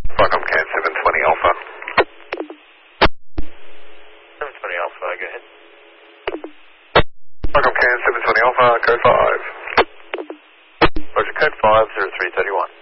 Welcome, CAN 720 Alpha. 720 Alpha, go ahead. Welcome, CAN 720 Alpha, code 5. Roger, code 5, 0331.